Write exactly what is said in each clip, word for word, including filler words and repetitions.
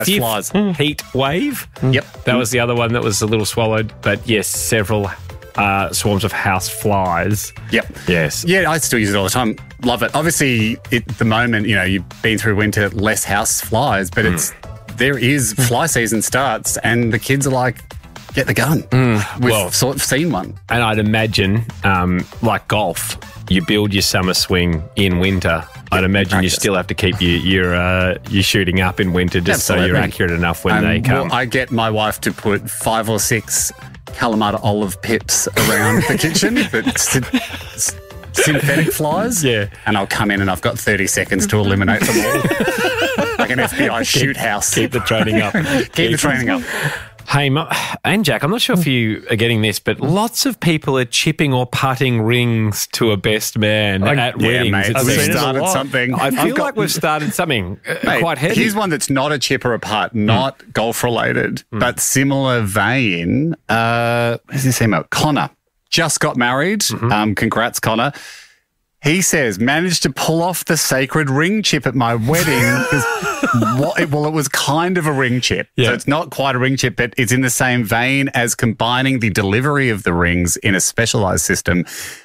Stiff flies. heat wave. Yep. That was the other one that was a little swallowed. But yes, several uh, swarms of house flies. Yep. Yes. Yeah, I still use it all the time. Love it. Obviously, at the moment, you know, you've been through winter, less house flies, but Mm. it's there is fly season starts, and the kids are like, get the gun. We've Well- sort of seen one. And I'd imagine, um, like golf, you build your summer swing in winter. I'd imagine you practice. still have to keep your your, uh, your shooting up in winter just so you're Absolutely. accurate enough when Um, they well, come. I get my wife to put five or six Kalamata olive pips around the kitchen, but sy- s- synthetic flies. Yeah. And I'll come in and I've got thirty seconds to eliminate them all. Like an F B I shoot house. Keep the training up. Keep the training up. Hey, Mo- and Jack, I'm not sure if you are getting this, but lots of people are chipping or putting rings to a best man I- at Yeah, weddings. mate. It We've seen it a started lot. something. I I've feel got- like we've started something uh, Mate, quite heavy. Here's one that's not a chip or a putt, not golf related, but similar vein. Uh, where's this email? Connor just got married. Um, congrats, Connor. He says, managed to pull off the sacred ring chip at my wedding. 'Cause what, it- well, it was kind of a ring chip. Yeah. So it's not quite a ring chip, but it's in the same vein as combining the delivery of the rings in a specialized system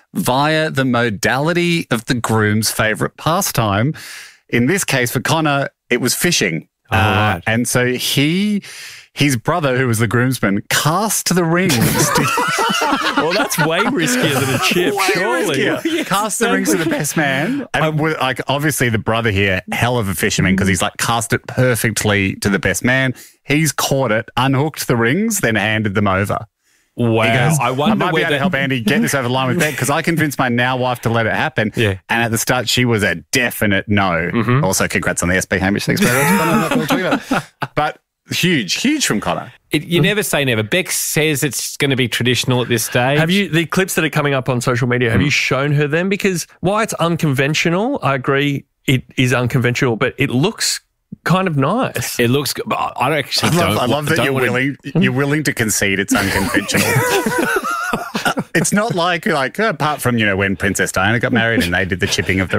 via the modality of the groom's favorite pastime. In this case, for Connor, it was fishing. Oh, right. And so he, his brother, who was the groomsman, cast the rings to Well, that's way riskier than a chip, surely. riskier. Cast the rings to the best man. And with, like, obviously the brother here, hell of a fisherman, because he's like cast it perfectly to the best man. He's caught it, unhooked the rings, then handed them over. wow. He goes, I wonder might be able whether to help Andy get this over the line with Beck, because I convinced my now wife to let it happen. Yeah. And at the start, she was a definite no. Also, congrats on the S B Hamish. Thanks very much. I'm not going to talk about it. But huge, huge from Connor. It, you never say never. Beck says it's going to be traditional at this stage. Have you, the clips that are coming up on social media, have you shown her them? Because while it's unconventional, I agree it is unconventional, but it looks kind of nice. It looks good. But I don't actually I love, don't, I love that don't you're wanna- willing. You're willing to concede it's unconventional. It's not like like apart from you know when Princess Diana got married and they did the chipping of the